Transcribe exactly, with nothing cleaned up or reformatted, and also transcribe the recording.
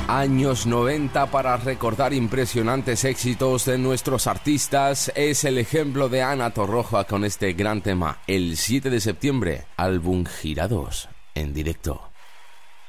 Años noventa para recordar impresionantes éxitos de nuestros artistas es el ejemplo de Ana Torroja con este gran tema, el siete de septiembre, álbum Girados en directo.